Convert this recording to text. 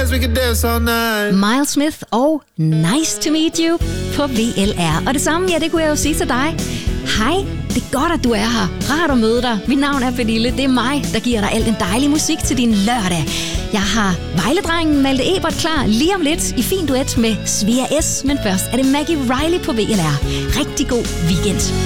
dance, we can dance all night. Miles Smith og Nice to Meet You på VLR. Og det samme, ja, det kunne jeg jo sige til dig. Hej, det er godt, at du er her. Rart at møde dig. Mit navn er Pernille. Det er mig, der giver dig al den dejlige musik til din lørdag. Jeg har Vejledrengen Malte Ebert klar lige om lidt i fin duet med Svea S. Men først er det Maggie Riley på VLR. Rigtig god weekend.